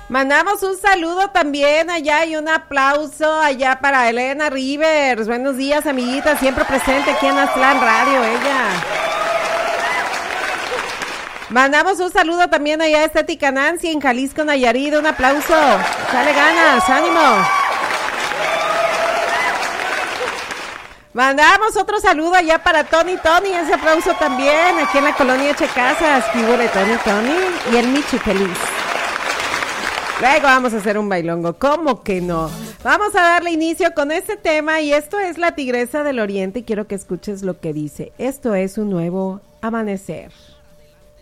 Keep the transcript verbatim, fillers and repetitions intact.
Mandamos un saludo también allá y un aplauso allá para Elena Rivers. Buenos días, amiguita, siempre presente aquí en Aztlán Radio, ella. Mandamos un saludo también allá a Estética Nancy en Jalisco, Nayarit. Un aplauso. Dale ganas, ánimo. Mandamos otro saludo allá para Tony Tony, ese aplauso también, aquí en la colonia Checasas. Figura de Tony Tony y el Michi feliz. Luego vamos a hacer un bailongo, ¿cómo que no? Vamos a darle inicio con este tema y esto es La Tigresa del Oriente y quiero que escuches lo que dice. Esto es un nuevo amanecer.